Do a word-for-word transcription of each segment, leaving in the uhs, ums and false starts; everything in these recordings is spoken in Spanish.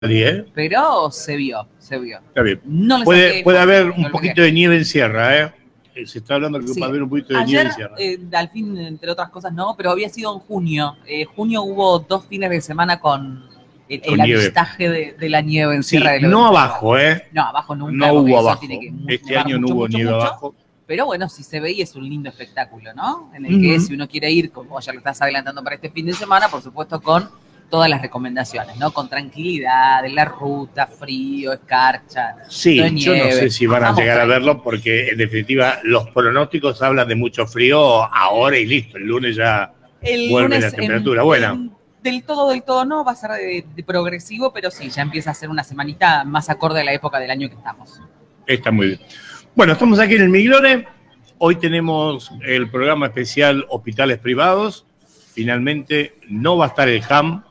¿eh? Pero se vio, se vio. Está bien. No le puede saqué puede foto, haber no un lo poquito miré. de nieve en Sierra, ¿eh? Se está hablando que Sí. va a haber un poquito de Ayer, nieve en Sierra. Eh, al fin, entre otras cosas, no, pero había sido en junio. Eh, junio hubo dos fines de semana con el, Con el nieve. avistaje de, de la nieve en Sí, Sierra de no abajo, ¿eh? No, abajo nunca. No porque hubo eso abajo. tiene que mu- Este nevar año no mucho, hubo mucho, nieve mucho. abajo. Pero bueno, si se ve y es un lindo espectáculo, ¿no? En el Ujú. que si uno quiere ir, como ya lo estás adelantando para este fin de semana, por supuesto con todas las recomendaciones, ¿no? Con tranquilidad, en la ruta, frío, escarcha. Sí, no yo no nieve. sé si van a Vamos llegar a tranquilos. verlo porque en definitiva los pronósticos hablan de mucho frío ahora y listo. El lunes ya El vuelve lunes la temperatura en- buena. en- del todo, del todo no, va a ser de, de progresivo, pero sí, ya empieza a ser una semanita más acorde a la época del año que estamos. Está muy bien. Bueno, estamos aquí en el Miglore. Hoy tenemos el programa especial Hospitales Privados. Finalmente no va a estar el H A M,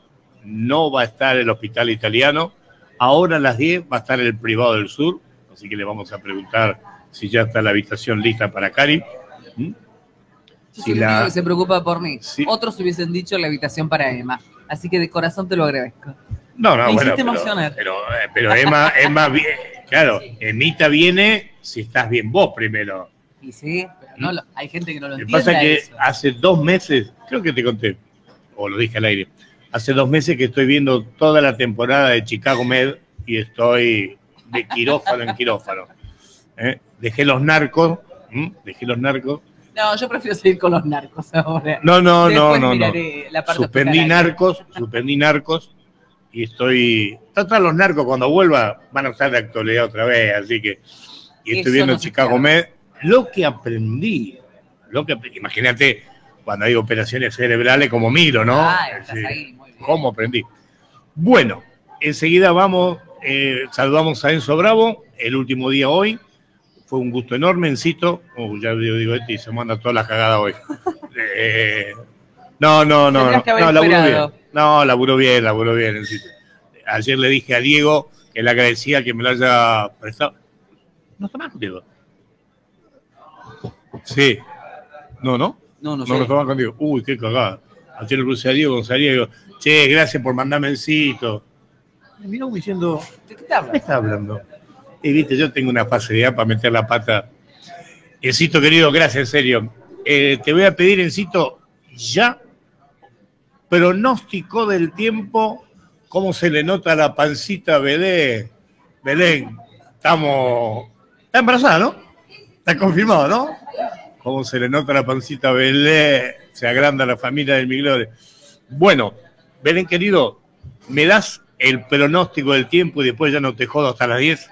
no va a estar el Hospital Italiano. Ahora a las diez va a estar el Privado del Sur. Así que le vamos a preguntar si ya está la habitación lista para Cari. ¿Mm? Yo Si soy el la- único que se preocupa por mí. Sí. Otros hubiesen dicho la habitación para Emma. Así que de corazón te lo agradezco. No, no, Me bueno, hiciste pero, emocionar. pero, eh, pero Emma, Emma, vi- claro, Emita viene si estás bien vos primero. Y sí, pero no lo- hay gente que no lo Lo que entiende. pasa es que eso. hace dos meses, creo que te conté, o lo dije al aire, hace dos meses que estoy viendo toda la temporada de Chicago Med y estoy de quirófano en quirófano. ¿Eh? Dejé los narcos, ¿m? dejé los narcos. No, yo prefiero seguir con los narcos ahora. No, no, no, Después no, no. miraré la parte Suspendí hospitalaria. narcos, suspendí narcos y estoy. Total, los narcos cuando vuelva van a estar de actualidad otra vez, así que. Y estoy Eso viendo no se Chicago pierde. Med. Lo que aprendí, lo que aprendí, imagínate cuando hay operaciones cerebrales como miro, ¿no? Ah, estás Sí. ahí, muy bien. ¿Cómo aprendí? Bueno, enseguida vamos, eh, saludamos a Enzo Bravo, el último día hoy. Fue un gusto enorme, Encito. Oh, ya digo, digo, este y se manda toda la cagada hoy. Eh, no, no, no, Tendrías no, que haber no, laburó esperado. bien. No, laburó bien, laburó bien, Encito. Ayer le dije a Diego que le agradecía que me lo haya prestado. No está mal, Diego. Sí. No, no. No, no No sé. lo toman contigo. Uy, qué cagada. Ayer le crucé a Diego, González, digo, che, gracias por mandarme Encito. Y miró como diciendo, ¿De qué te ¿qué hablas? está hablando? Y viste, yo tengo una facilidad para meter la pata. Encito, querido, gracias, en serio. Eh, te voy a pedir, Encito, ya pronóstico del tiempo, cómo se le nota la pancita a Belén. Belén, estamos... Está embarazada, ¿no? Está confirmado, ¿no? Cómo se le nota la pancita a Belén. Se agranda la familia del Miglore. Bueno, Belén, querido, ¿me das el pronóstico del tiempo y después ya no te jodo hasta las diez?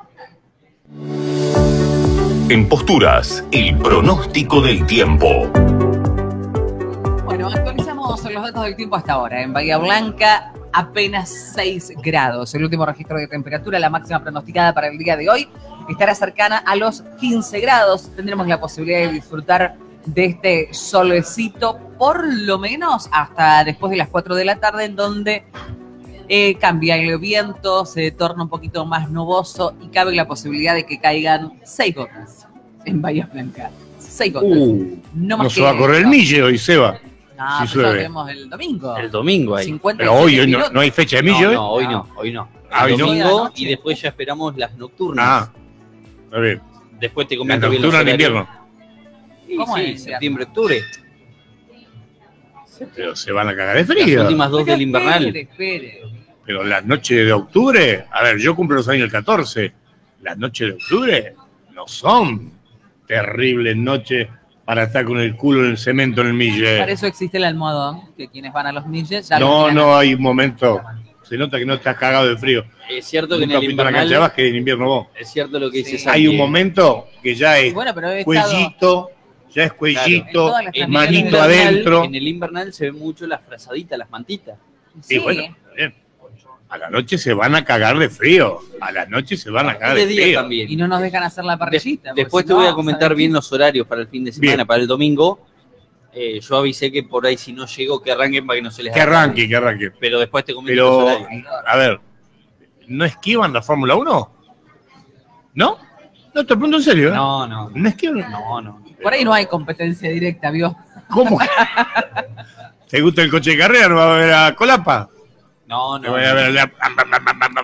En Posturas, el pronóstico del tiempo. Bueno, actualizamos los datos del tiempo hasta ahora. En Bahía Blanca, apenas seis grados. El último registro de temperatura, la máxima pronosticada para el día de hoy, estará cercana a los quince grados. Tendremos la posibilidad de disfrutar de este solecito, por lo menos hasta después de las cuatro de la tarde, en donde eh, cambia el viento, se torna un poquito más nuboso y cabe la posibilidad de que caigan seis gotas en Bahía Blanca. Seis gotas. Uh, no más no se que va a correr el eso. Mille hoy, Seba. No, si pero eso lo llueve. tenemos el domingo. El domingo ahí. cincuenta y Pero hoy, siete hoy no, pilotos. no hay fecha de No, Mille hoy. no, hoy no, hoy no. Ah, El hoy no. domingo Hoy a la noche. y después ya esperamos las nocturnas. Ah, a ver. Después te La comento bien los nocturna en horarios. invierno. Sí, ¿Cómo sí, es? septiembre, octubre. Pero se van a cagar de Las frío. últimas dos del invernal. Espere, espere. Pero las noches de octubre, a ver, yo cumplo los años el catorce. Las noches de octubre no son terribles noches para estar con el culo en el cemento en el Mille. Para eso existe el almohadón, que quienes van a los milles ya lo No, miran. no hay un momento. Se nota que no estás cagado de frío. Es cierto que en Nunca el fuiste a la cancha de invernal. básquet en invierno vos. Es cierto lo que dice Sí. Santi. Hay un momento que ya es Bueno, pero he estado cuellito, ya es en cuellito, todas las En el manito transmisiones. invernal- adentro. En el invernal se ve mucho las frazaditas, las mantitas. Y bueno, está bien. A la noche se van a cagar de frío. A la noche se van a cagar de de día frío. también. Y no nos dejan hacer la De- parrillita. porque después si te no, voy a comentar ¿sabes bien qué? los horarios para el fin de semana, Bien. para el domingo. Eh, yo avisé que por ahí si no llego que arranquen para que no se les Que haga arranque, tarde. que arranque. Pero después te comento los Pero, horarios. a ver, ¿no esquivan la Fórmula uno? ¿No? No, te pregunto en serio, ¿eh? No, no. ¿No esquivan? No, no. Por ahí no hay competencia directa, ¿vio? ¿Cómo? ¿Te gusta el coche de carrera? ¿No va a ver a Colapa? No, Te no. voy a ver.